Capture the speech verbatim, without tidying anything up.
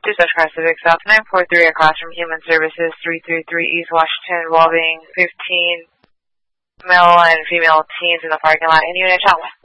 Two Such Car Civic South nine four three across from Human Services three three three East Washington involving fifteen male and female teens in the parking lot in Unit Chama.